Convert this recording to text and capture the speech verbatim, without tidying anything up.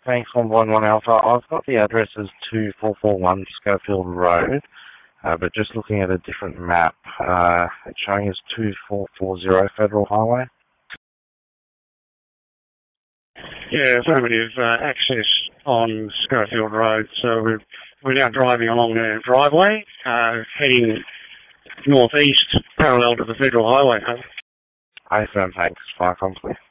Thanks, one one one Alpha. I've got the address as two four four one Schofield Road, uh, but just looking at a different map, uh, it's showing as two four four zero Federal Highway. Yeah, affirmative uh, access on Schofield Road. So we're, we're now driving along the driveway, uh, heading northeast, parallel to the Federal Highway. I affirm, thanks. Fire complete.